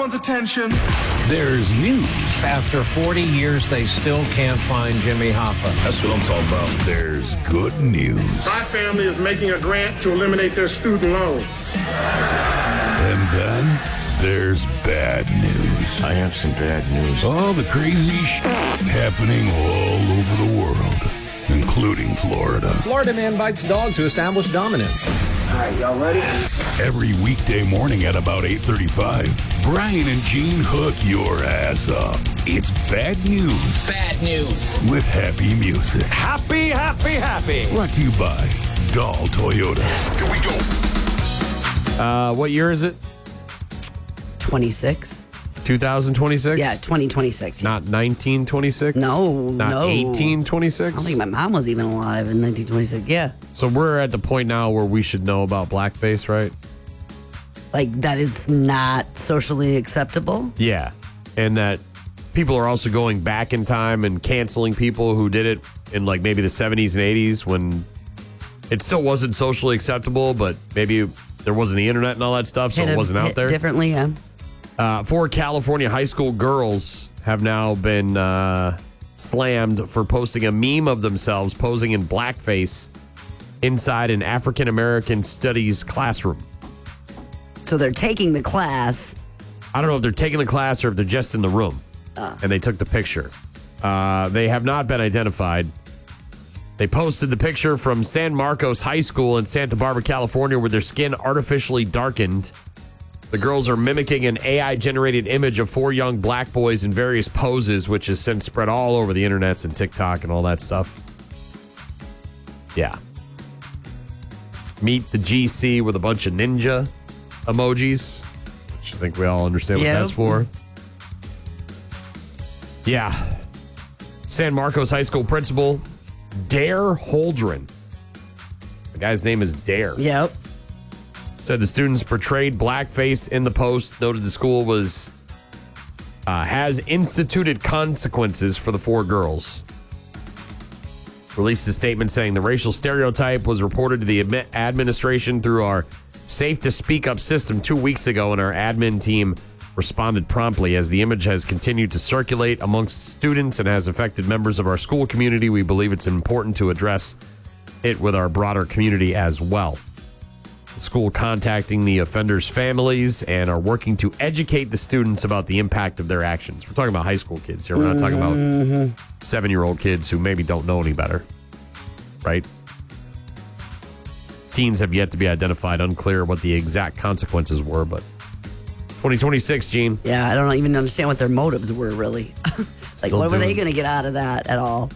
everyone's attention. There's news. After 40 years, they still can't find Jimmy Hoffa. That's what I'm talking about. There's good news. My family is making a grant to eliminate their student loans. And then there's bad news. I have some bad news. All the crazy happening all over the world, including Florida. Florida man bites dog to establish dominance. All right, y'all ready? Every weekday morning at about 8:35, Brian and Gene hook your ass up. It's bad news. Bad news. With happy music. Happy, happy, happy. Brought to you by Dahl Toyota. Here we go. What year is it? 26. 2026? Yeah, 2026. Not yes. 1926? No, Not no. 1826? I don't think my mom was even alive in 1926. Yeah. So we're at the point now where we should know about blackface, right? Like that it's not socially acceptable. Yeah. And that people are also going back in time and canceling people who did it in like maybe the 70s and 80s when it still wasn't socially acceptable, but maybe there wasn't the internet and all that stuff, so it wasn't out there. Differently, yeah. 4 California high school girls have now been slammed for posting a meme of themselves posing in blackface inside an African American studies classroom. So they're taking the class. I don't know if they're taking the class or if they're just in the room. And they took the picture. They have not been identified. They posted the picture from San Marcos High School in Santa Barbara, California, with their skin artificially darkened. The girls are mimicking an AI-generated image of 4 young black boys in various poses, which has since spread all over the internets and TikTok and all that stuff. Yeah. Meet the GC with a bunch of ninja emojis, which I think we all understand what that's for. Yeah. San Marcos High School principal, Dare Holdren. The guy's name is Dare. Yep. Said the students portrayed blackface in the post, noted the school has instituted consequences for the 4 girls. Released a statement saying the racial stereotype was reported to the administration through our Safe to Speak Up system 2 weeks ago, and our admin team responded promptly. As the image has continued to circulate amongst students and has affected members of our school community, we believe it's important to address it with our broader community as well. The school contacting the offenders' families and are working to educate the students about the impact of their actions. We're talking about high school kids here. We're not talking about 7-year-old kids who maybe don't know any better, right? Teens have yet to be identified. Unclear what the exact consequences were, but 2026, Gene. Yeah, I don't even understand what their motives were, really. Like, what were they going to get out of that at all?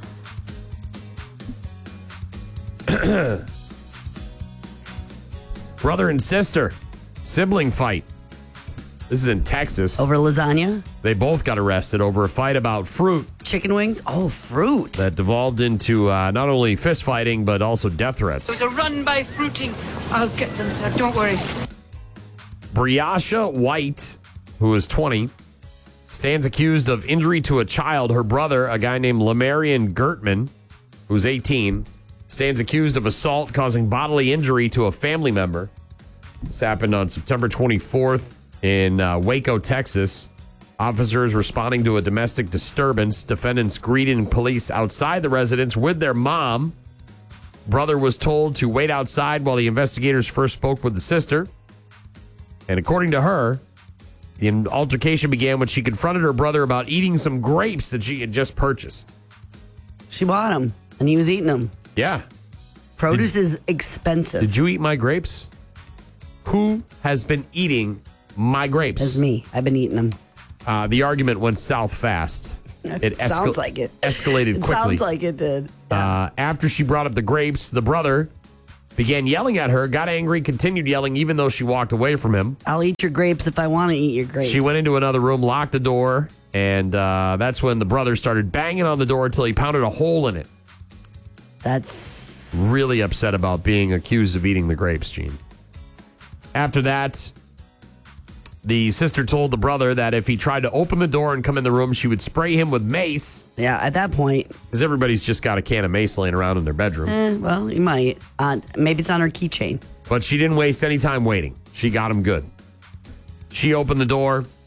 Brother and sister, sibling fight. This is in Texas. Over lasagna? They both got arrested over a fight about fruit. Chicken wings? Oh, fruit. That devolved into not only fist fighting, but also death threats. There's a run by fruiting. I'll get them, sir. Don't worry. Briasha White, who is 20, stands accused of injury to a child. Her brother, a guy named Lamarian Gertman, who's 18, stands accused of assault causing bodily injury to a family member. This happened on September 24th in Waco, Texas. Officers responding to a domestic disturbance. Defendants greeting police outside the residence with their mom. Brother was told to wait outside while the investigators first spoke with the sister. And according to her, the altercation began when she confronted her brother about eating some grapes that she had just purchased. She bought them, and he was eating them. Yeah. Produce is expensive. Did you eat my grapes? Who has been eating my grapes? It's me. I've been eating them. The argument went south fast. It sounds like it. Escalated quickly. Sounds like it did. After she brought up the grapes, the brother began yelling at her, got angry, continued yelling even though she walked away from him. I'll eat your grapes if I want to eat your grapes. She went into another room, locked the door, and that's when the brother started banging on the door until he pounded a hole in it. That's really upset about being accused of eating the grapes, Gene. After that, the sister told the brother that if he tried to open the door and come in the room, she would spray him with mace. Yeah, at that point. Because everybody's just got a can of mace laying around in their bedroom. Well, you might. Maybe it's on her keychain. But she didn't waste any time waiting. She got him good. She opened the door.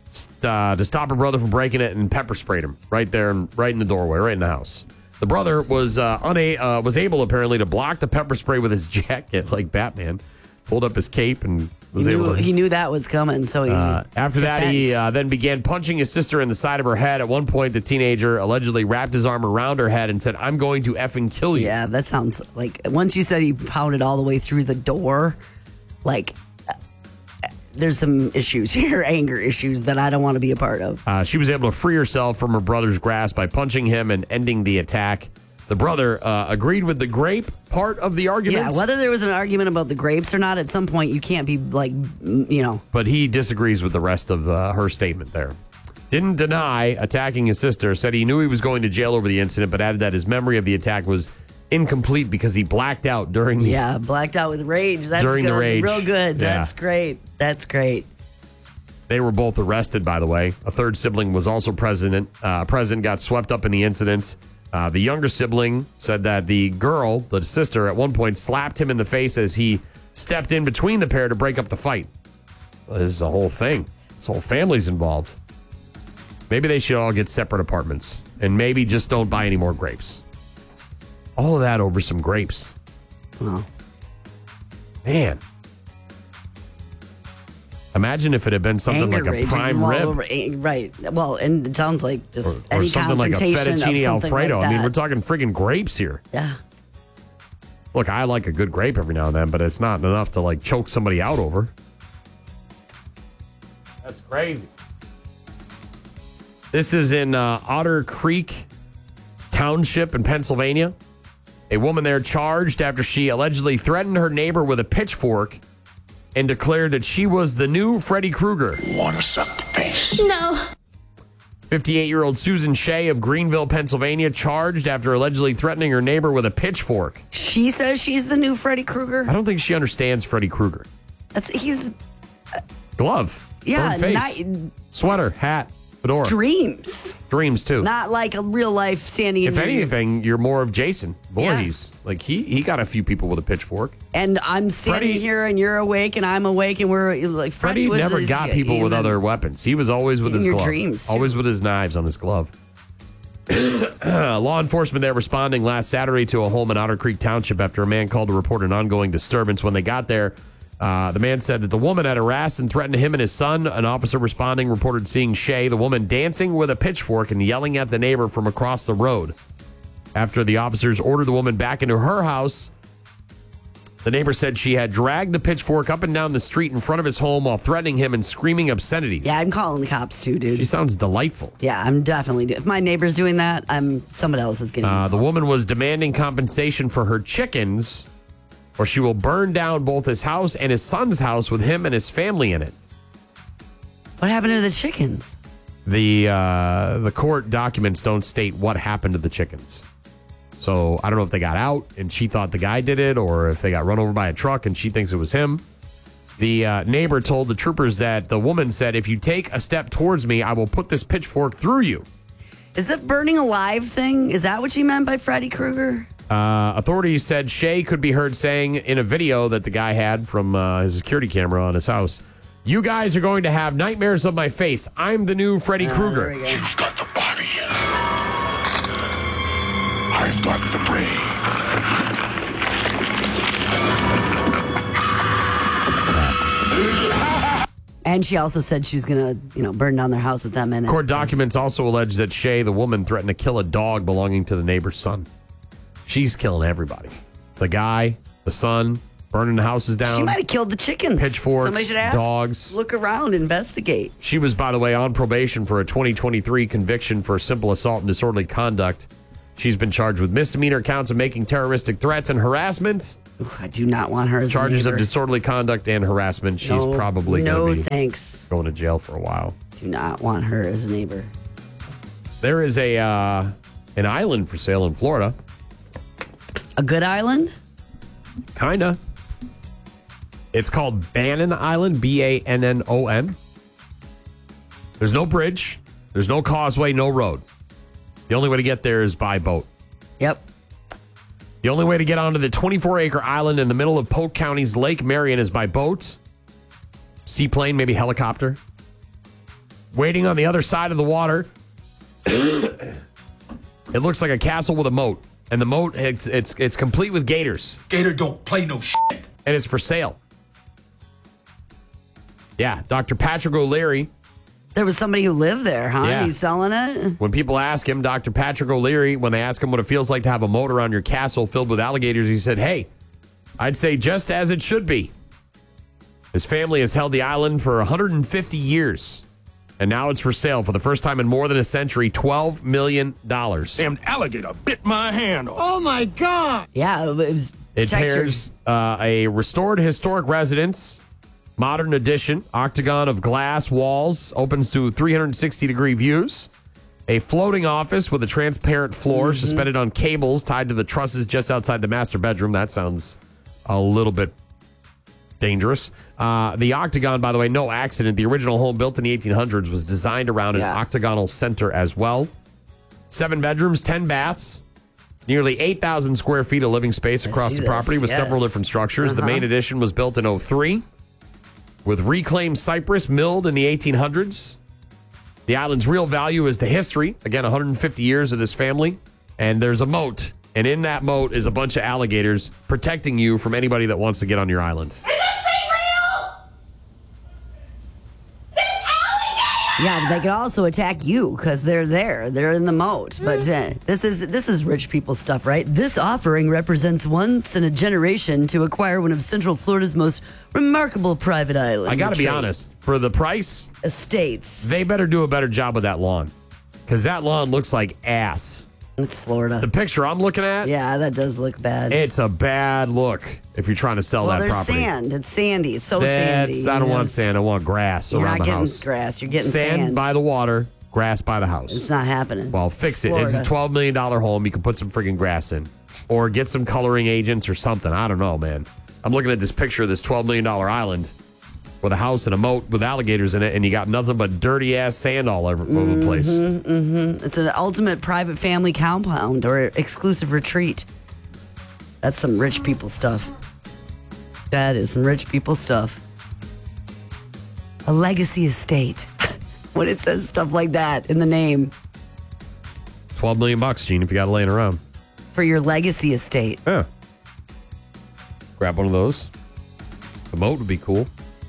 to stop her brother from breaking it and pepper sprayed him right there, right in the doorway, right in the house. The brother was able apparently to block the pepper spray with his jacket like Batman. Pulled up his cape and he knew that was coming. So after that, he then began punching his sister in the side of her head. At one point, the teenager allegedly wrapped his arm around her head and said, "I'm going to effing kill you." Yeah, that sounds like once you said he pounded all the way through the door, like there's some issues here, anger issues that I don't want to be a part of. She was able to free herself from her brother's grasp by punching him and ending the attack. The brother agreed with the grape part of the argument. Yeah, whether there was an argument about the grapes or not, at some point you can't be like, But he disagrees with the rest of her statement there. Didn't deny attacking his sister, said he knew he was going to jail over the incident, but added that his memory of the attack was incomplete because he blacked out during the... Yeah, blacked out with rage. That's during good. The rage. Real good. Yeah. That's great. That's great. They were both arrested, by the way. A third sibling was also present, got swept up in the incident. The younger sibling said that the girl, the sister, at one point slapped him in the face as he stepped in between the pair to break up the fight. Well, this is a whole thing. This whole family's involved. Maybe they should all get separate apartments and maybe just don't buy any more grapes. All of that over some grapes. Well, man. Imagine if it had been something like a prime rib. Right. Well, and it sounds like just or any something like a fettuccine Alfredo. Like I mean, we're talking friggin' grapes here. Yeah. Look, I like a good grape every now and then, but it's not enough to like choke somebody out over. That's crazy. This is in Otter Creek Township in Pennsylvania. A woman there charged after she allegedly threatened her neighbor with a pitchfork and declared that she was the new Freddy Krueger. Wanna suck the face? No. 58-year-old Susan Shea of Greenville, Pennsylvania, charged after allegedly threatening her neighbor with a pitchfork. She says she's the new Freddy Krueger. I don't think she understands Freddy Krueger. He's glove, yeah, burned face, sweater, hat, fedora. Dreams too. Not like a real life standing. If anything, you're more of Jason Voorhees. Yeah. Like he got a few people with a pitchfork. And I'm standing here, and you're awake, and I'm awake, and we're like Freddy never got people with other weapons. He was always with his glove. Dreams, always with his knives on his glove. Law enforcement there responding last Saturday to a home in Otter Creek Township after a man called to report an ongoing disturbance. When they got there, the man said that the woman had harassed and threatened him and his son. An officer responding reported seeing Shea, the woman, dancing with a pitchfork and yelling at the neighbor from across the road. After the officers ordered the woman back into her house, the neighbor said she had dragged the pitchfork up and down the street in front of his home while threatening him and screaming obscenities. Yeah, I'm calling the cops too, dude. She sounds delightful. Yeah, I'm definitely. If my neighbor's doing that, somebody else is getting involved. The woman was demanding compensation for her chickens, or she will burn down both his house and his son's house with him and his family in it. What happened to the chickens? The court documents don't state what happened to the chickens. So I don't know if they got out and she thought the guy did it, or if they got run over by a truck and she thinks it was him. The neighbor told the troopers that the woman said, "If you take a step towards me, I will put this pitchfork through you." Is that burning alive thing? Is that what she meant by Freddy Krueger? Authorities said Shea could be heard saying in a video that the guy had from his security camera on his house, "You guys are going to have nightmares of my face. I'm the new Freddy Krueger." You've got the body. I've got the brain. And she also said she was going to, burn down their house at that minute. Court documents also allege that Shea, the woman, threatened to kill a dog belonging to the neighbor's son. She's killing everybody. The guy, the son, burning the houses down. She might have killed the chickens. Pitchforks, somebody should ask, dogs. Look around, investigate. She was, by the way, on probation for a 2023 conviction for simple assault and disorderly conduct. She's been charged with misdemeanor counts of making terroristic threats and harassment. Ooh, I do not want her as charges a neighbor. Of disorderly conduct and harassment. She's probably going to be thanks. Going to jail for a while. Do not want her as a neighbor. There is an island for sale in Florida. A good island? Kinda. It's called Bannon Island, Bannon. There's no bridge. There's no causeway, no road. The only way to get there is by boat. Yep. The only way to get onto the 24-acre island in the middle of Polk County's Lake Marion is by boat, seaplane, maybe helicopter. Waiting on the other side of the water. It looks like a castle with a moat. And the moat, it's complete with gators. Gator don't play no shit. And it's for sale. Yeah, Dr. Patrick O'Leary. There was somebody who lived there, huh? Yeah. He's selling it? When people ask him, Dr. Patrick O'Leary, when they ask him what it feels like to have a moat around your castle filled with alligators, he said, hey, I'd say just as it should be. His family has held the island for 150 years. And now it's for sale for the first time in more than a century, $12 million. Damn alligator bit my hand off. Oh my God! Yeah, it was. It protect your- pairs a restored historic residence, modern addition, octagon of glass walls, opens to 360-degree views, a floating office with a transparent floor suspended on cables tied to the trusses just outside the master bedroom. That sounds a little bit dangerous. The octagon, by the way, no accident. The original home built in the 1800s was designed around an octagonal center as well. 7 bedrooms, 10 baths. Nearly 8,000 square feet of living space across the property with several different structures. The main addition was built in 2003 with reclaimed cypress milled in the 1800s. The island's real value is the history. Again, 150 years of this family. And there's a moat. And in that moat is a bunch of alligators protecting you from anybody that wants to get on your island. Yeah, they could also attack you because they're there. They're in the moat. But this is rich people stuff, right? This offering represents once in a generation to acquire one of Central Florida's most remarkable private islands. I got to be honest. For the price, estates. they better do a better job with that lawn. Because that lawn looks like ass. It's Florida. The picture I'm looking at, Yeah, that does look bad. it's a bad look if you're trying to sell that there's property. sand. It's sandy. It's so sandy. I don't want sand. I want grass You're around not the getting house. grass. You're getting Sand sand. by the water, grass by the house. It's not happening. Well, fix it. It's a $12 million home. You can put some friggin' grass in. Or get some coloring agents or something. I don't know, man. I'm looking at this picture of this $12 million island with a house and a moat with alligators in it, and you got nothing but dirty-ass sand all over the place. It's an ultimate private family compound or exclusive retreat. That's some rich people stuff. That is some rich people stuff. A legacy estate. When it says stuff like that in the name. $12 million, Gene, if you got it laying around. For your legacy estate. Yeah. Grab one of those. The moat would be cool.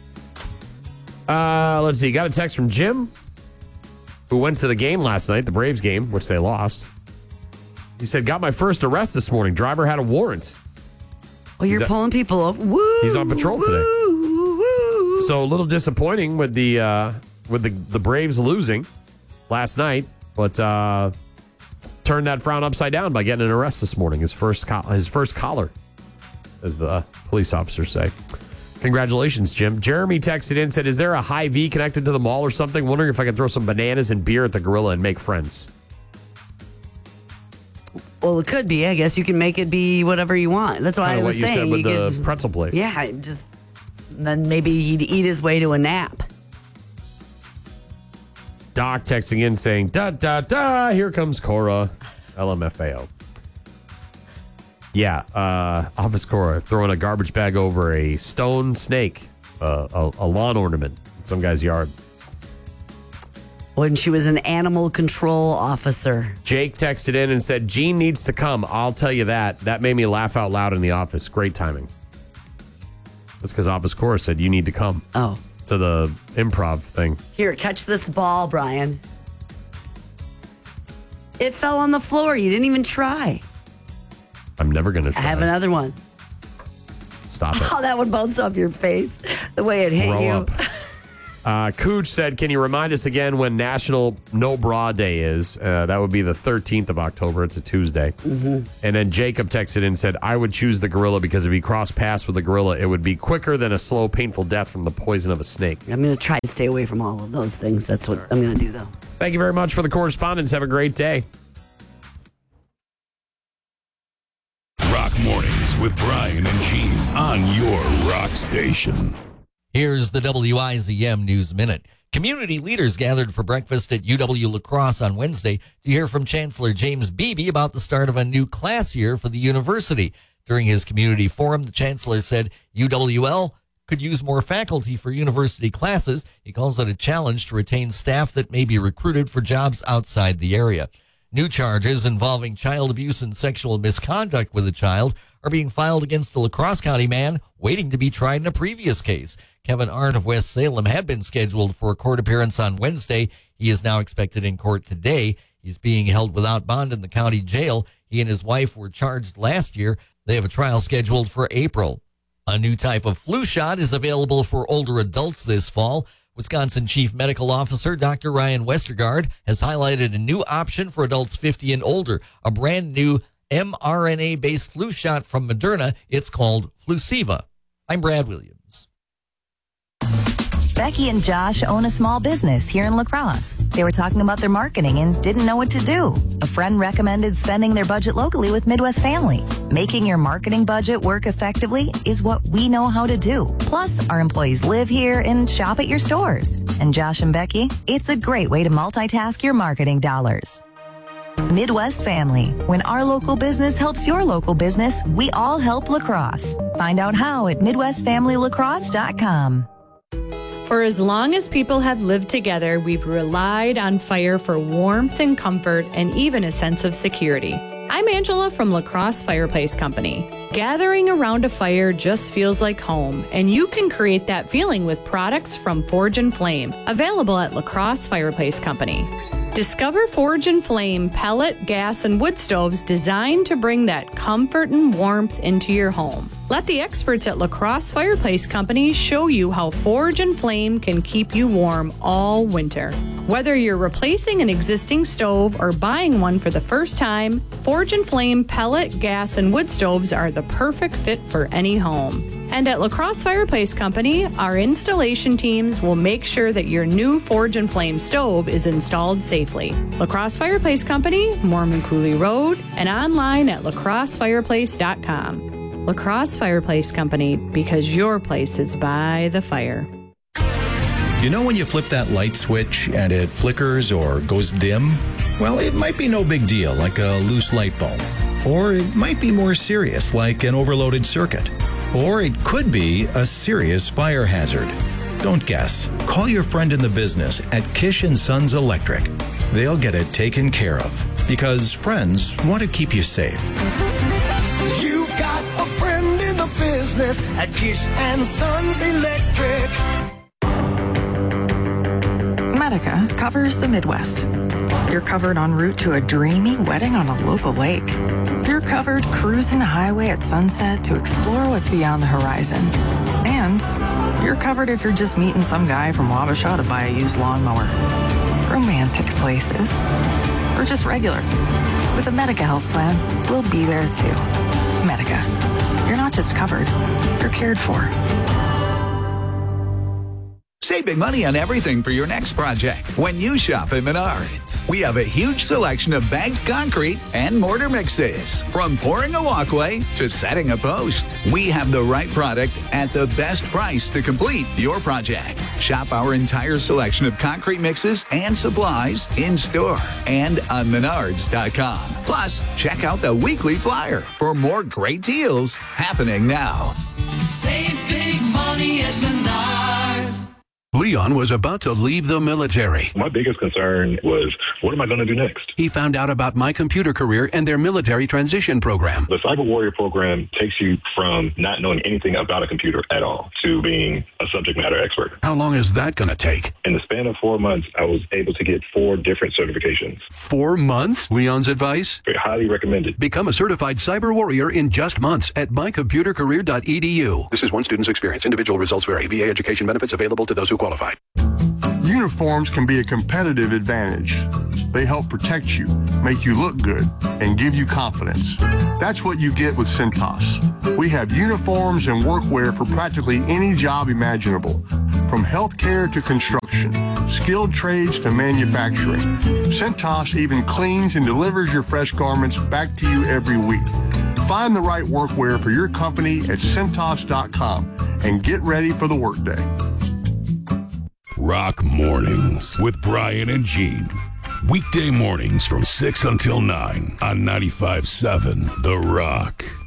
Let's see. Got a text from Jim, who went to the game last night, the Braves game, which they lost. He said, got my first arrest this morning. Driver had a warrant. Well, you're pulling people over. Woo! He's on patrol today. Woo! So a little disappointing with the Braves losing last night, but turned that frown upside down by getting an arrest this morning. His first collar, as the police officers say. Congratulations, Jim. Jeremy texted in, said, is there a Hy-Vee connected to the mall or something? Wondering if I could throw some bananas and beer at the Gorilla and make friends. Well, it could be. I guess you can make it be whatever you want. That's why I was what saying. you said with you the pretzel place. Yeah, just then maybe he'd eat his way to a nap. Doc texting in saying, da, da, da, here comes Cora. LMFAO. Yeah, Office Cora throwing a garbage bag over a stone snake, a lawn ornament in some guy's yard. When she was an animal control officer. Jake texted in and said, Gene needs to come. I'll tell you that. That made me laugh out loud in the office. Great timing. That's because Office Cora said you need to come Oh. to the improv thing. Here, catch this ball, Brian. It fell on the floor. You didn't even try. I'm never going to try. I have another one. Stop it. Oh, that would bounce off your face. The way it hit Grow you. up. Cooch said, can you remind us again when National No Bra Day is? That would be the 13th of October. It's a Tuesday. Mm-hmm. And then Jacob texted in and said, I would choose the gorilla because if he crossed paths with the gorilla, it would be quicker than a slow, painful death from the poison of a snake. I'm going to try to stay away from all of those things. That's what I'm going to do, though. Thank you very much for the correspondence. Have a great day. Rock Mornings with Brian and Gene on your rock station. Here's the WIZM News Minute. Community leaders gathered for breakfast at UW La Crosse on Wednesday to hear from Chancellor James Beebe about the start of a new class year for the university. During his community forum, the chancellor said UWL could use more faculty for university classes. He calls it a challenge to retain staff that may be recruited for jobs outside the area. New charges involving child abuse and sexual misconduct with a child are being filed against a La Crosse County man waiting to be tried in a previous case. Kevin Arndt of West Salem had been scheduled for a court appearance on Wednesday. He is now expected in court today. He's being held without bond in the county jail. He and his wife were charged last year. They have a trial scheduled for April. A new type of flu shot is available for older adults this fall. Wisconsin Chief Medical Officer Dr. Ryan Westergaard has highlighted a new option for adults 50 and older, a brand new mRNA-based flu shot from Moderna. It's called Fluceva. I'm Brad Williams. Becky and Josh own a small business here in La Crosse. They were talking about their marketing and didn't know what to do. A friend recommended spending their budget locally with Midwest Family. Making your marketing budget work effectively is what we know how to do. Plus, our employees live here and shop at your stores. And Josh and Becky, it's a great way to multitask your marketing dollars. Midwest Family. When our local business helps your local business, we all help La Crosse. Find out how at MidwestFamilyLaCrosse.com. For as long as people have lived together, we've relied on fire for warmth and comfort and even a sense of security. I'm Angela from La Crosse Fireplace Company. Gathering around a fire just feels like home, and you can create that feeling with products from Forge and Flame, available at La Crosse Fireplace Company. Discover Forge and Flame pellet, gas, and wood stoves designed to bring that comfort and warmth into your home. Let the experts at La Crosse Fireplace Company show you how Forge and Flame can keep you warm all winter. Whether you're replacing an existing stove or buying one for the first time, Forge and Flame pellet, gas, and wood stoves are the perfect fit for any home. And at La Crosse Fireplace Company, our installation teams will make sure that your new Forge and Flame stove is installed safely. La Crosse Fireplace Company, Mormon Cooley Road, and online at lacrossefireplace.com. La Crosse Fireplace Company, because your place is by the fire. You know when you flip that light switch and it flickers or goes dim? Well, it might be no big deal, like a loose light bulb. Or it might be more serious, like an overloaded circuit. Or it could be a serious fire hazard. Don't guess. Call your friend in the business at Kish & Sons Electric. They'll get it taken care of, because friends want to keep you safe. You've got a friend in the business at Kish & Sons Electric. Medica covers the Midwest. You're covered en route to a dreamy wedding on a local lake. You're covered cruising the highway at sunset to explore what's beyond the horizon. And you're covered if you're just meeting some guy from Wabasha to buy a used lawnmower. Romantic places. Or just regular. With a Medica health plan, we'll be there too. Medica. You're not just covered, you're cared for. Save big money on everything for your next project when you shop at Menards. We have a huge selection of bagged concrete and mortar mixes. From pouring a walkway to setting a post, we have the right product at the best price to complete your project. Shop our entire selection of concrete mixes and supplies in store and on Menards.com. Plus, check out the weekly flyer for more great deals happening now. Save big money at Menards. Leon was about to leave the military. My biggest concern was, what am I going to do next? He found out about My Computer Career and their military transition program. The Cyber Warrior program takes you from not knowing anything about a computer at all to being a subject matter expert. How long is that going to take? In the span of 4 months, I was able to get 4 different certifications. 4 months? Leon's advice? Very highly recommended. Become a certified cyber warrior in just months at mycomputercareer.edu. This is one student's experience. Individual results vary. VA education benefits available to those who qualify. Uniforms can be a competitive advantage. They help protect you, make you look good, and give you confidence. That's what you get with Cintas. We have uniforms and workwear for practically any job imaginable, from healthcare to construction, skilled trades to manufacturing. Cintas even cleans and delivers your fresh garments back to you every week. Find the right workwear for your company at Cintas.com and get ready for the workday. Rock Mornings with Brian and Gene. Weekday mornings from 6 until 9 on 95.7 The Rock.